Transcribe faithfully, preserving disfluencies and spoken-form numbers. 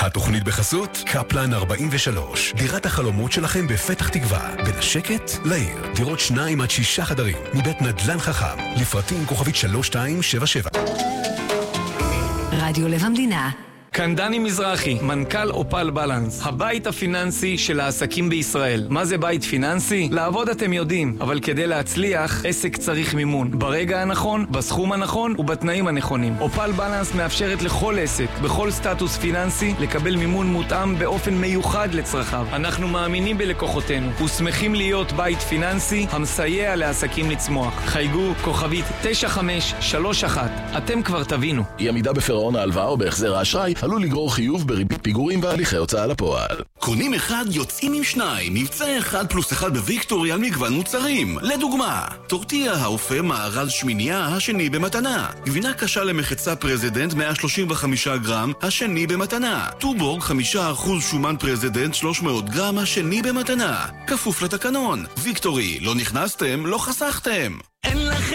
התוכנית בחסות קפלן ארבעים ושלוש, דירת החלומות שלכם בפתח תקווה, בין השקט לעיר. דירות שניים עד שישה חדרים, מבית נדל"ן חכם, לפרטים כוכבית שלוש שתיים שבע שבע. רדיו לב המדינה. כאן דני מזרחי, מנכ"ל אופל בלנס, הבית הפיננסי של העסקים בישראל. מה זה בית פיננסי? לעבוד אתם יודעים, אבל כדי להצליח, עסק צריך מימון. ברגע הנכון, בסכום הנכון ובתנאים הנכונים. אופל בלנס מאפשרת לכל עסק, בכל סטטוס פיננסי, לקבל מימון מותאם באופן מיוחד לצרכיו. אנחנו מאמינים בלקוחותינו, ושמחים להיות בית פיננסי המסייע לעסקים לצמוח. חייגו כוכבית תשע חמש שלוש אחת. אתם כבר תבינו. אי עמידה בפירעון ההלוואה או בהחזר האשראי עלול לגרור חיוב בריבית פיגורים והליכי הוצאה לפועל. קונים אחד, יוצאים עם שניים. מבצע אחד פלוס אחד בוויקטורי על מגוון מוצרים. לדוגמה, טורטיה האופה מארז שמינייה, השני במתנה. גבינה קשה למחצה פרזידנט מאה שלושים וחמישה גרם, השני במתנה. טובורג חמישה אחוז שומן פרזידנט שלוש מאות גרם, השני במתנה. כפוף לתקנון. ויקטורי, לא נכנסתם, לא חסכתם.